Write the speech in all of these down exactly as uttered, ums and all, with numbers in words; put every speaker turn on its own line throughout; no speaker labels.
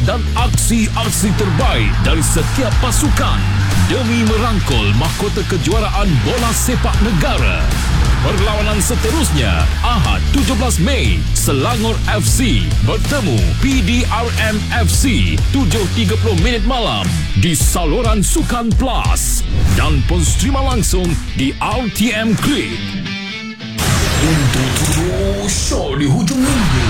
dan aksi-aksi terbaik dari setiap pasukan demi merangkul mahkota kejuaraan bola sepak negara. Perlawanan seterusnya Ahad tujuh belas Mei, Selangor F C bertemu P D R M F C tujuh tiga puluh minit malam di saluran Sukan Plus dan pun streama langsung di R T M Click. Untuk terus show di hujung minggu,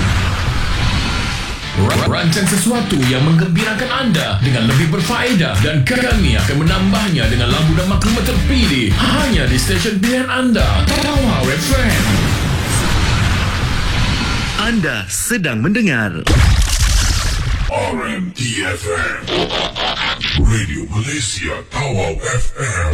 rancang sesuatu yang menggembirakan anda dengan lebih berfaedah dan kami akan menambahnya dengan lagu dan maklumat terpilih hanya di stesen pilihan anda, Tawau F M.
Anda sedang mendengar
R M T F M, Radio Malaysia Tawau F M.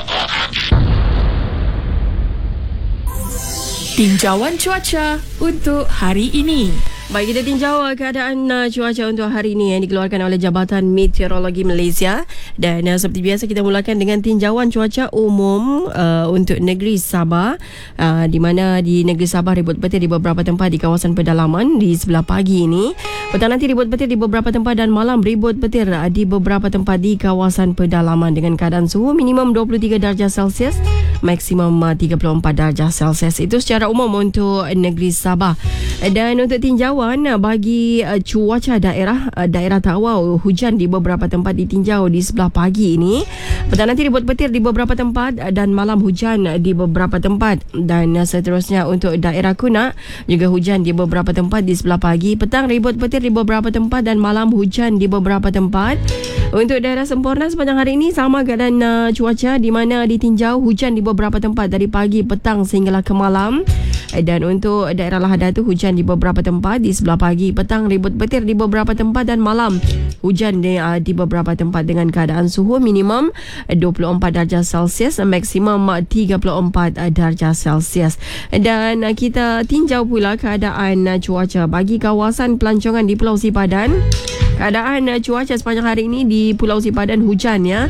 Tinjauan cuaca untuk hari ini. Baik, kita tinjau keadaan uh, cuaca untuk hari ini yang dikeluarkan oleh Jabatan Meteorologi Malaysia. Dan uh, seperti biasa kita mulakan dengan tinjauan cuaca umum uh, untuk negeri Sabah, uh, di mana di negeri Sabah ribut petir di beberapa tempat di kawasan pedalaman di sebelah pagi ini. Petang nanti ribut petir di beberapa tempat dan malam ribut petir uh, di beberapa tempat di kawasan pedalaman dengan keadaan suhu minimum dua puluh tiga darjah Celsius, maksimum uh, tiga puluh empat darjah Celsius. Itu secara umum untuk negeri Sabah. Dan untuk tinjauan bagi uh, cuaca daerah uh, daerah Tawau, hujan di beberapa tempat ditinjau di sebelah pagi ini. Petang nanti ribut petir di beberapa tempat uh, dan malam hujan uh, di beberapa tempat. Dan uh, seterusnya untuk daerah Kunak juga hujan di beberapa tempat di sebelah pagi. Petang ribut petir di beberapa tempat dan malam hujan di beberapa tempat. Untuk daerah Semporna sepanjang hari ini sama keadaan uh, cuaca, di mana ditinjau hujan di beberapa tempat dari pagi, petang sehinggalah ke malam. Dan untuk daerah Lahadatu hujan di beberapa tempat di sebelah pagi, petang ribut petir di beberapa tempat dan malam hujan di, uh, di beberapa tempat dengan keadaan suhu minimum dua puluh empat darjah Celsius, maksimum tiga puluh empat darjah Celsius. Dan uh, kita tinjau pula keadaan uh, cuaca bagi kawasan pelancongan di Pulau Sipadan. Keadaan uh, cuaca sepanjang hari ini di Pulau Sipadan hujan, ya.